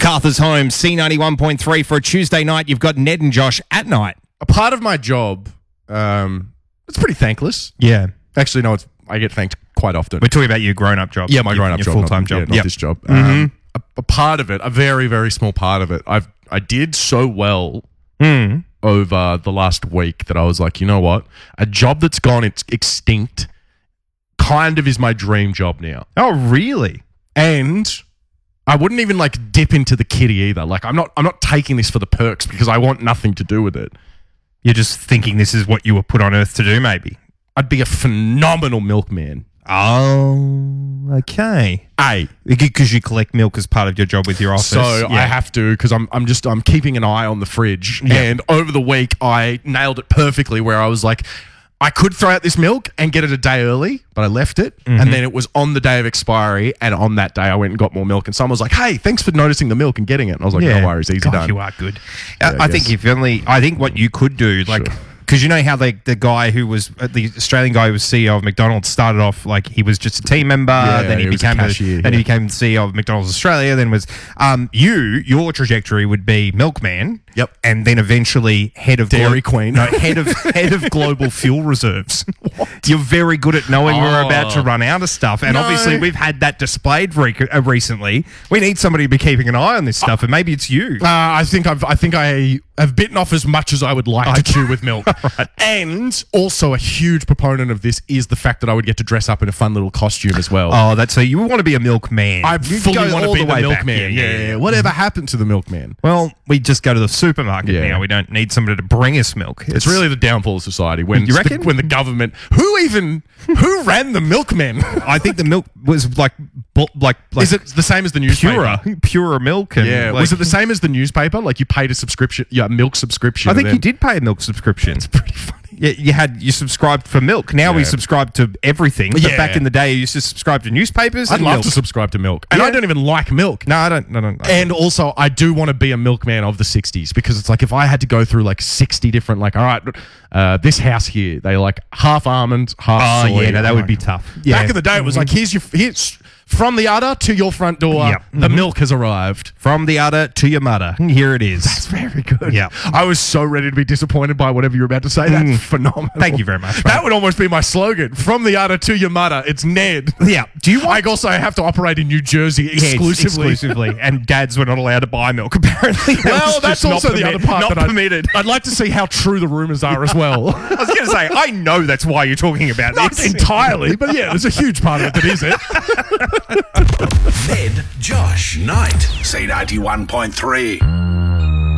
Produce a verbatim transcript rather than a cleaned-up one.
MacArthur's Home, C ninety-one point three for a Tuesday night. You've got Ned and Josh at night. A part of my job, um, it's pretty thankless. Yeah. Actually, no, it's, I get thanked quite often. We're talking about your grown-up job. Yeah, my grown-up your job. full-time not, job. Yeah, not Yep. this job. Mm-hmm. Um, a, a part of it, a very, very small part of it, I've I did so well Mm. over the last week that I was like, you know what? A job that's gone ex- extinct kind of is my dream job now. Oh, really? And I wouldn't even like dip into the kitty either. Like I'm not I'm not taking this for the perks because I want nothing to do with it. You're just thinking this is what you were put on earth to do, maybe? I'd be a phenomenal milkman. Oh, okay. A. Because you collect milk as part of your job with your office. So yeah. I have to because I'm I'm just I'm keeping an eye on the fridge. Yeah. And over the week I nailed it perfectly where I was like, I could throw out this milk and get it a day early, but I left it. Mm-hmm. And then it was on the day of expiry. And on that day I went and got more milk. And someone was like, hey, thanks for noticing the milk and getting it. And I was like, Yeah. no worries, easy God, done. you are good. Yeah, Uh, I I think guess. if only, I think what you could do, like, Sure. because you know how the the guy who was uh, the Australian guy who was C E O of McDonald's started off like he was just a team member, Yeah, then he, he was a became cashier, then yeah. he became C E O of McDonald's Australia. Then was um you your trajectory would be milkman, Yep. and then eventually head of Dairy Queen. no head of head of global fuel reserves. You're very good at knowing we're about to Oh. run out of stuff, and No. obviously we've had that displayed re- uh, recently. We need somebody to be keeping an eye on this stuff, and maybe it's you. Uh, I think I've I think I have bitten off as much as I would like to chew with milk. And also a huge proponent of this is the fact that I would get to dress up in a fun little costume as well. Oh, that's so you want to be a milkman. I You fully go want to all be the, way back. milkman. Yeah, yeah, yeah. Whatever happened to the milkman? Well, we just go to the supermarket Yeah. now. We don't need somebody to bring us milk. It's really the downfall of society when You reckon? The, when the government who even who ran the milkmen? I think the milk was like, bu- like, like Is it the same as the newspaper? purer, purer milk? And Yeah. like- was it the same as the newspaper? Like you paid a subscription, yeah, milk subscription. I think and you then- did pay a milk subscription. It's pretty funny. Yeah, you had you subscribed for milk. Now we Yeah. subscribe to everything. But Yeah. back in the day, you used to subscribe to newspapers. I'd and love milk. to subscribe to milk, and Yeah. I don't even like milk. No, I don't. No, no, no. And also, I do want to be a milkman of the sixties because it's like if I had to go through like sixty different, like, all right, uh, this house here, they like half almond, half oh soy. yeah, no, that I'm would be like- tough. Yeah. Back in the day, it was like, here's your, here's from the udder to your front door, Yep. the milk has arrived. From the udder to your mother. Here it is. That's very good. Yeah. I was so ready to be disappointed by whatever you're about to say. That's phenomenal. Thank you very much, mate. That would almost be my slogan. From the udder to your mudder. It's Ned. Yeah. Do you want I also have to operate in New Jersey Yeah, it's exclusively. exclusively, and dads were not allowed to buy milk. Apparently, That Well, was that's just not also the permit- other part not that I'd- permitted. I'd like to see how true the rumors are as well. I was going to say, I know that's why you're talking about Not this. entirely, but yeah, there's a huge part of it that is it. Ned, Josh, Night. C ninety-one point three.